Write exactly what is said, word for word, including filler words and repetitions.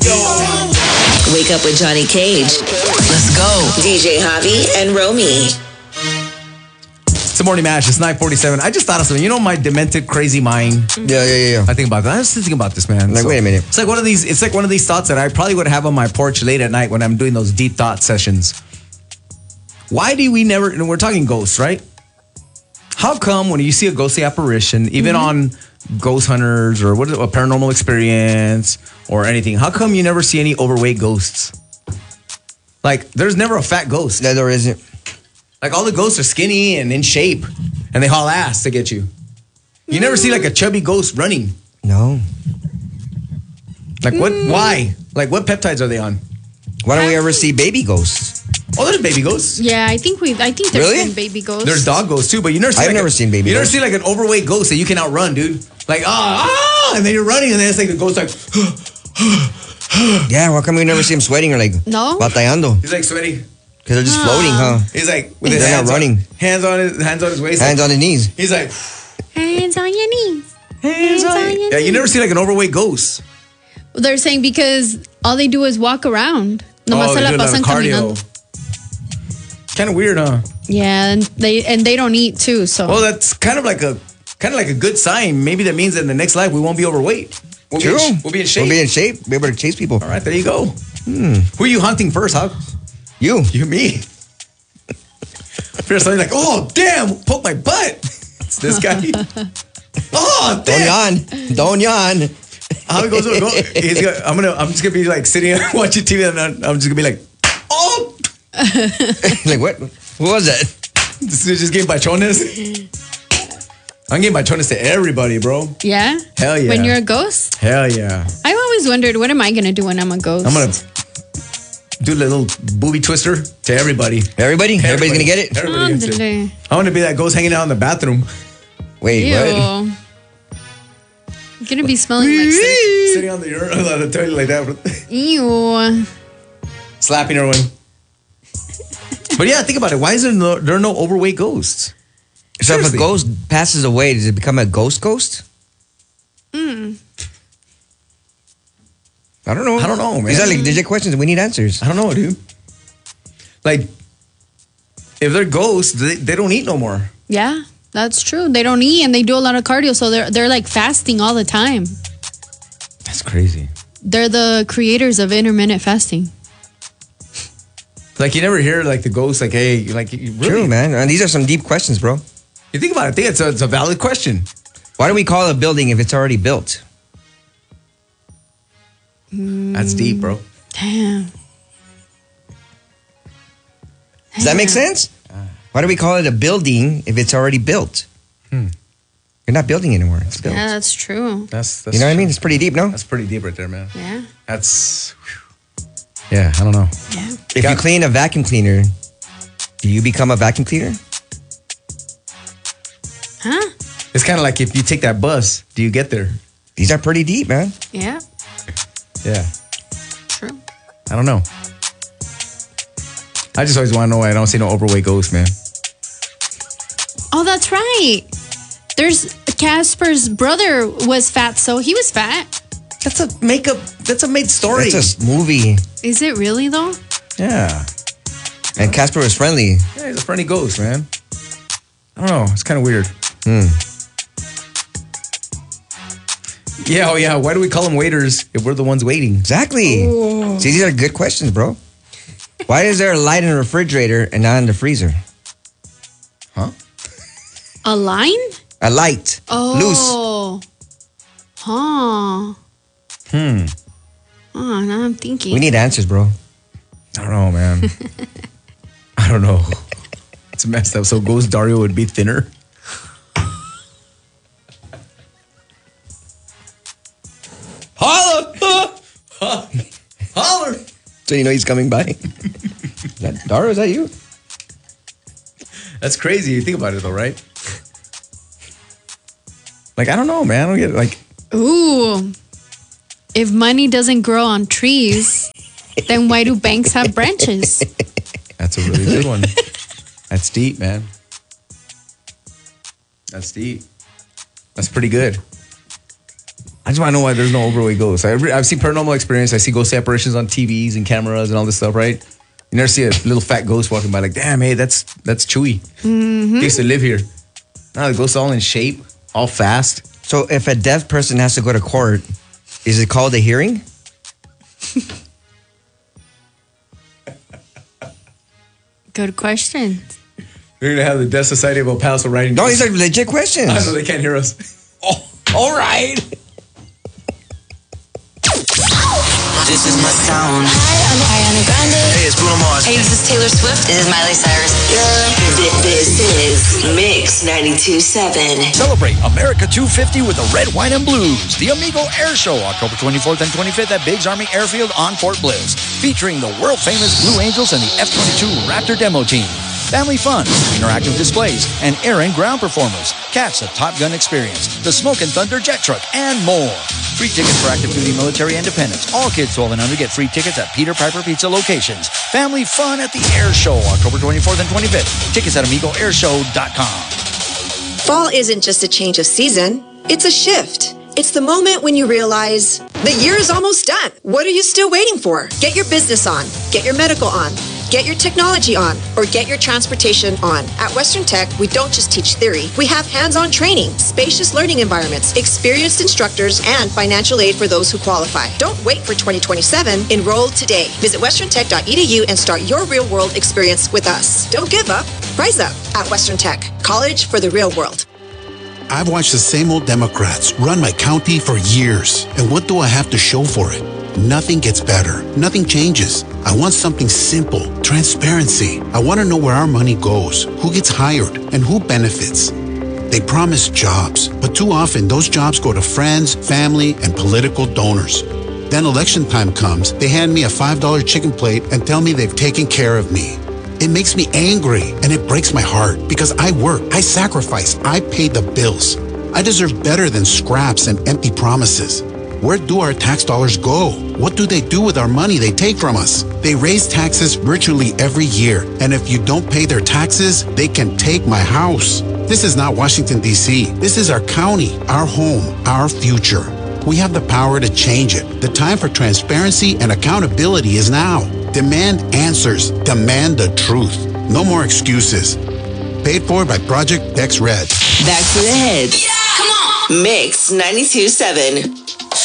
Wake up with Johnny Cage. Let's go. D J Javi and Romy. It's a morning match. It's nine forty-seven. I just thought of something. You know my demented, crazy mind? Yeah, yeah, yeah. yeah. I think about that. I was thinking about this, man. Like, So, wait a minute. It's like one of these. It's like one of these thoughts that I probably would have on my porch late at night when I'm doing those deep thought sessions. Why do we never? And we're talking ghosts, right? How come when you see a ghostly apparition, even mm-hmm. on Ghost Hunters or what is it, a Paranormal Experience or anything, how come you never see any overweight ghosts? Like, there's never a fat ghost. No, there isn't. Like, all the ghosts are skinny and in shape, and they haul ass to get you. You never see, like, a chubby ghost running. No. Like, what? Mm. Why? Like, what peptides are they on? Why don't we ever see baby ghosts? Oh, there's baby ghosts. Yeah, I think we. I think there's Really? been baby ghosts. There's dog ghosts, too, but you never see I've like never a, seen baby You ghosts. never see, like, an overweight ghost that you can outrun, dude. Like, ah, ah, and then you're running, and then it's like the ghost, like, Yeah, why come we never see him sweating or, like, No. batallando? he's, like, sweating. Because they're just floating, huh? He's, like, with his They're hands not running. On, hands on his hands on his waist. Hands like, on his knees. He's like, Hands on your knees. hands on your Yeah, you never see, like, an overweight ghost. Well, they're saying because all they do is walk around. Nomás Oh, se they la do a lot of pasan cardio. caminando. Kind of weird, huh? Yeah, and they and they don't eat too. So Well, that's kind of like a kind of like a good sign. Maybe that means that in the next life we won't be overweight. We'll True. Be in, we'll be in shape. We'll be in shape. Be able to chase people. All right, there you go. Hmm. Who are you hunting first, huh? You. You, me. First, I'm like, oh, damn, poke my butt. It's this guy. Oh, Don't damn. yawn. Don't yawn. How it goes? Go, he's gonna, I'm gonna. I'm just gonna be like sitting watching T V, and I'm I'm just gonna be like, oh. Like what? Who was that? This is just getting bachones. I'm getting bachones to everybody, bro. yeah, Hell yeah. When you're a ghost, Hell yeah. I've always wondered, what am I gonna do when I'm a ghost? I'm gonna do a little booby twister to everybody. Everybody? Everybody's gonna get it? Everybody gets it. Ándale. I want to be that ghost hanging out in the bathroom. Wait, Ew. what? You're gonna be smelling like sick. Sitting on the urinal on the toilet like that. Ew. Slapping everyone. But yeah, think about it. Why is there no, there are no overweight ghosts? So Seriously. if a ghost passes away, does it become a ghost ghost? Mm. I don't know. I don't know, man. These are like legit questions. We need answers. I don't know, dude. Like, if they're ghosts, they, they don't eat no more. Yeah, that's true. They don't eat and they do a lot of cardio, so they're they're like fasting all the time. That's crazy. They're the creators of intermittent fasting. Like, you never hear, like, the ghost, like, hey, like, you really? True, man. And these are some deep questions, bro. You think about it. I think it's a, it's a valid question. Why do we call a building if it's already built? That's deep, bro. Damn. Does that make sense? Why do we call it a building if it's already built? Hmm. You're not building anymore. It's built. Yeah, that's true. That's, that's You know what I true. mean? It's pretty deep, no? That's pretty deep right there, man. Yeah. That's, whew. Yeah, I don't know. Yeah. If you clean a vacuum cleaner, do you become a vacuum cleaner? Huh? It's kind of like if you take that bus, do you get there? These are pretty deep, man. Yeah. Yeah. True. I don't know. I just always want to know why I don't see no overweight ghosts, man. Oh, that's right. There's Casper's brother was fat, so he was fat. That's a makeup. That's a made story. That's a movie. Is it really though? Yeah. And Casper was friendly. Yeah, he's a friendly ghost, man. I don't know. It's kind of weird. Hmm. Yeah, oh yeah. Why do we call them waiters if we're the ones waiting? Exactly. Oh. See, these are good questions, bro. Why is there a light in the refrigerator and not in the freezer? Huh? A line? A light. Oh. Loose. Huh. Hmm. Oh, now I'm thinking. We need answers, bro. I don't know, man. I don't know. It's messed up. So Ghost Dario would be thinner? Holla! Holler! So you know he's coming by. Is that Dara? Is that you? That's crazy. You think about it, though, right? Like, I don't know, man. I don't get it. Like, Ooh. If money doesn't grow on trees, then why do banks have branches? that's a really good one. That's deep, man. That's deep. That's pretty good. I just want to know why there's no overweight ghosts. I re- I've seen Paranormal Experience. I see ghost apparitions on T Vs and cameras and all this stuff, right? You never see a little fat ghost walking by like, damn, hey, that's that's Chewy. Mm-hmm. He used to live here. Now the ghost's all in shape, all fast. So if a deaf person has to go to court, is it called a hearing? Good question. We're going to have the Deaf Society of El Paso writing. No, these are legit questions. I know they can't hear us. Oh, all right. This is my sound. Hi, I'm Ariana Grande. Hey, it's Bruno Mars. Hey, this is Taylor Swift. This is Miley Cyrus. Yeah. This is Mix ninety-two point seven. Celebrate America two fifty with the Red, White, and Blues. The Amigo Air Show, October twenty-fourth and twenty-fifth at Biggs Army Airfield on Fort Bliss. Featuring the world-famous Blue Angels and the F twenty-two Raptor demo team. Family fun, interactive displays, and air and ground performers. Catch the Top Gun experience, the Smoke and Thunder jet truck, and more. Free tickets for active duty military independence. All kids twelve and under get free tickets at Peter Piper Pizza locations. Family fun at the Air Show, October twenty-fourth and twenty-fifth. Tickets at amigo air show dot com. Fall isn't just a change of season, it's a shift. It's the moment when you realize the year is almost done. What are you still waiting for? Get your business on, get your medical on, get your technology on, or get your transportation on. At Western Tech, we don't just teach theory. We have hands-on training, spacious learning environments, experienced instructors, and financial aid for those who qualify. Don't wait for twenty twenty-seven. Enroll today. Visit western tech dot e d u and start your real-world experience with us. Don't give up. Rise up at Western Tech. College for the real world. I've watched the same old Democrats run my county for years. And what do I have to show for it? Nothing gets better. Nothing changes. I want something simple. Transparency. I want to know where our money goes, who gets hired, and who benefits. They promise jobs, but too often those jobs go to friends, family, and political donors. Then election time comes, they hand me a five dollar chicken plate and tell me they've taken care of me. It makes me angry and it breaks my heart because I work, I sacrifice, I pay the bills. I deserve better than scraps and empty promises. Where do our tax dollars go? What do they do with our money they take from us? They raise taxes virtually every year, and if you don't pay their taxes, they can take my house. This is not Washington, D C. This is our county, our home, our future. We have the power to change it. The time for transparency and accountability is now. Demand answers. Demand the truth. No more excuses. Paid for by Project Dex Red. Back to the head. Yeah, come on. Mix ninety-two point seven.